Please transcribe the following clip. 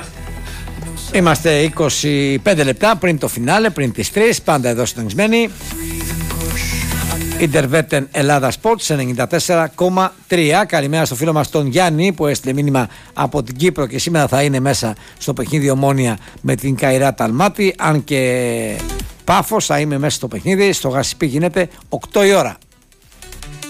Είμαστε 25 λεπτά πριν το φινάλε, πριν τις 3, πάντα εδώ συντονισμένοι. Ιντερβέτεν Ελλάδα Sports 94,3. Καλημέρα στο φίλο μας τον Γιάννη που έστειλε μήνυμα από την Κύπρο και σήμερα θα είναι μέσα στο παιχνίδι Ομόνοια με την Καϊράτ Αλμάτι. Αν και Πάφος θα είμαι μέσα στο παιχνίδι. Στο Γασιπί γίνεται 8 η ώρα.